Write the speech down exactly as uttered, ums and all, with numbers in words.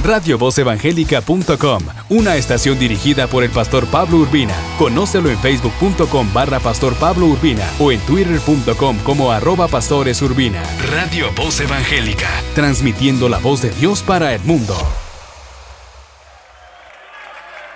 radio voz evangélica punto com, una estación dirigida por el pastor Pablo Urbina. Conócelo en facebook punto com barra pastor Pablo Urbina o en twitter punto com como arroba pastores Urbina. Radio Voz Evangélica, transmitiendo la voz de Dios para el mundo.